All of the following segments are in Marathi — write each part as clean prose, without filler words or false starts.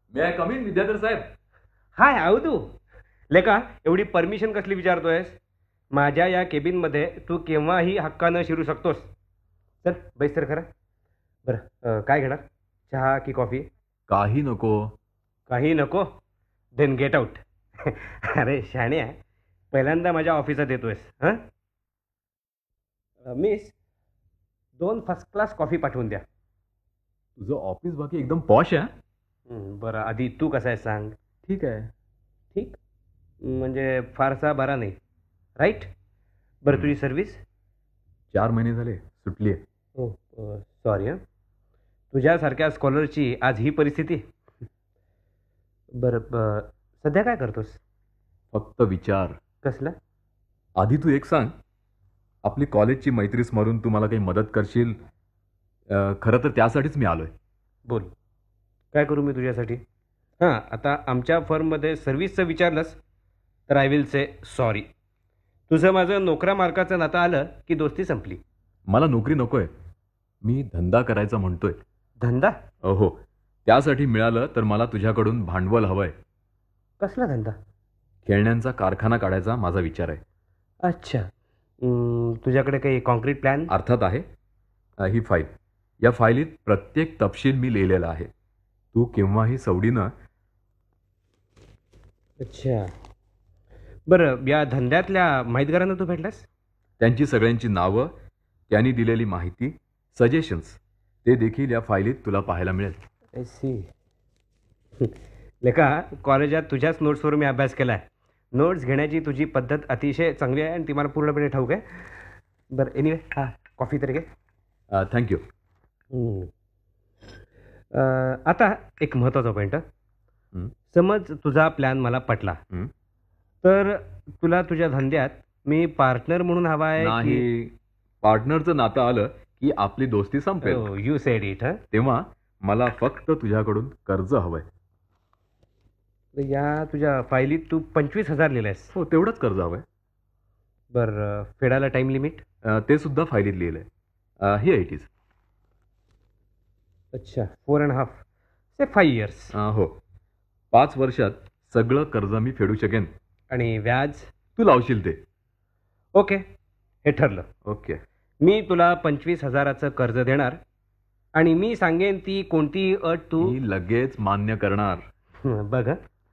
May I come in Vidyadhar साहेब? हाय आऊ तू लेका एवढी परमिशन कसली विचारतोयस? माझ्या या केबिनमध्ये तू केव्हाही हक्कानं शिरू शकतोस. चल बैस तर खरं. बरं काय घेणार, चहा की कॉफी? काही नको. काही नको? Then get out. अरे शाणे आहे, पहिल्यांदा माझ्या ऑफिसात येतोयस. हां मिस, 2 फर्स्ट क्लास कॉफी पाठवून द्या. तुझं ऑफिस बाकी एकदम पॉश आहे. बरं आधी तू कसा आहे सांग. ठीक आहे. ठीक म्हणजे फारसा बरा नाही, राईट? बरं तुझी सर्व्हिस? 4 महिने झाले सुटली आहे. हो सॉरी. तुझ्यासारख्या स्कॉलरची आज ही परिस्थिती. बरं सध्या काय करतोस? फक्त विचार. कसलं? आधी तू एक सांग, आपली कॉलेजची मैत्री स्मरून तू मला काही मदत करशील? खरं तर त्यासाठीच मी आलोय. बोल, काय करू मी तुझ्यासाठी? हां आता आमच्या फर्ममध्ये सर्व्हिसचं विचारलंस तर आय विल से सॉरी. तुझं माझं नोकरा मार्काचं नातं आलं की दोस्ती संपली. मला नोकरी नकोय, मी धंदा करायचा म्हणतोय. धंदा? हो, त्यासाठी मिळालं तर मला तुझ्याकडून भांडवल हवंय. कसला धंदा? खेळण्यांचा कारखाना काढायचा माझा विचार आहे. अच्छा. तुझ्याकडे काही कॉन्क्रीट प्लॅन? अर्थात आहे. ही फाईल, या फाईलीत प्रत्येक तपशील मी लिहिलेला आहे. तू केव्हाही सवडीनं. अच्छा. बरं या धंद्यातल्या माहितगारांना तू भेटलास? त्यांची सगळ्यांची नावं, त्यांनी दिलेली माहिती, सजेशन्स, ते देखील या फाईलीत तुला पाहायला मिळेल. I C. लेका कॉलेजात तुझ्याच नोट्सवर मी अभ्यास केला आहे. नोट्स घेण्याची तुझी पद्धत अतिशय चांगली आहे आणि ती मला पूर्णपणे ठाऊक आहे. बरं एनिवे हां कॉफी तरी घे. थँक्यू. आता एक महत्त्वाचा पॉईंट. समज तुझा प्लॅन मला पटला तर तुला तुझ्या धंद्यात मी पार्टनर म्हणून हवा आहे की? नाही, पार्टनरचं नातं आलं की आपली दोस्ती संपेल. You sed it. तेव्हा मला फक्त तुझ्याकडून कर्ज हवंय. या तुझ्या फायलीत तू 25,000 लिहिलंयस. हो, तेवढंच कर्ज हवंय. बरं फेडायला टाईम लिमिट? ते सुद्धा फाईलीत लिहिलंय. ही इट इज. अच्छा 4.5 से 5 years. हो, 5 वर्षात सगळं कर्ज मी फेडू शकेन. आणि व्याज? तू लावशील ते. ओके हे ठरलं. ओके. मी तुला 25,000चं कर्ज देणार आणि मी सांगेन ती कोणती अट तू मी लगेच मान्य करणार. बघ.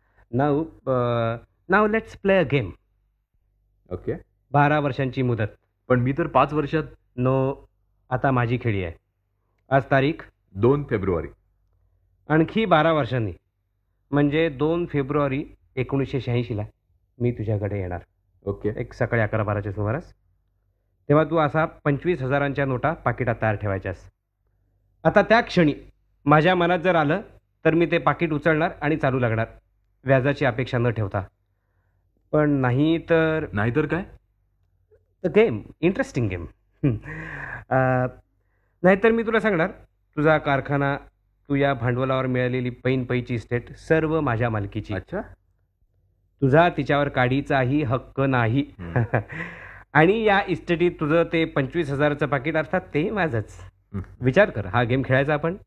Now let's play a game. Okay. 12 वर्षांची मुदत. पण मी तर 5 वर्षात. नो, आता माझी खेळी आहे. आज तारीख 2 फेब्रुवारी. आणखी 12 वर्षांनी म्हणजे 2 फेब्रुवारी 1986ला मी तुझ्याकडे येणार. ओके. एक सकाळी 11-12च्या सुमारास. तेव्हा तू असा 25,000च्या नोटा पाकिटात तयार ठेवायच्यास. आता त्या क्षणी माझ्या मनात जर आलं तर मी ते पाकिट उचलणार आणि चालू लागणार, व्याजाची अपेक्षा न ठेवता. पण नाही तर? नाहीतर काय? The game, interesting game. नाहीतर मी तुला सांगणार तुझा कारखाना, तू या भांडवलावर मिळालेली पैची इस्टेट सर्व माझ्या मालकीची. अच्छा. तुझा तिच्यावर काढीचाही हक्क नाही. आणि या इस्टेटीत तुझं ते 25,000चं पाकिट अर्थात ते माझंच. विचार कर, हा गेम खेळायचा आपण.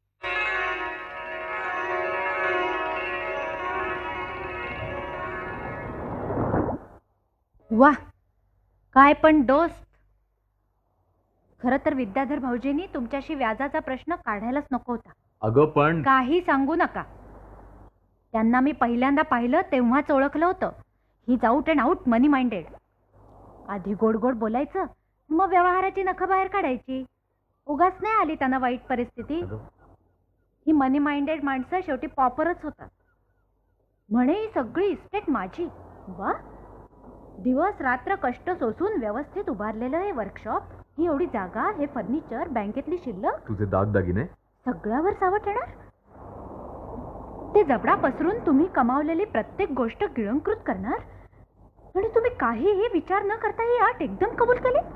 वा, काय पण दोस्त. खरं तर विद्याधर भाऊजींनी तुमच्याशी व्याजाचा प्रश्न काढायलाच नको होता. अगं पण काही सांगू नका. त्यांना मी पहिल्यांदा पाहिलं तेव्हाच ओळखलं होतं. ही out and out money minded. आधी गोड गोड बोलायचं, मग व्यवहाराची नखं बाहेर काढायची. उगाच नाही आली त्यांना वाईट परिस्थिती. ही मनी माइंडेड माणसं शेवटी पॉपरच होतात. म्हणे ही सगळी इस्टेट माझी. वा, दिवस रात्र कष्ट सोसून व्यवस्थित उभारलेलं हे वर्कशॉप, ही एवढी जागा, हे फर्निचर, बँकेतली शिल्लक, तुझे दागदागिने सगळ्यावर सावट येणार. ते जबडा पसरून तुम्ही कमावलेली प्रत्येक गोष्ट गिळंकृत करणार आणि तुम्ही काहीही विचार न करता ही आट एकदम कबूल केली.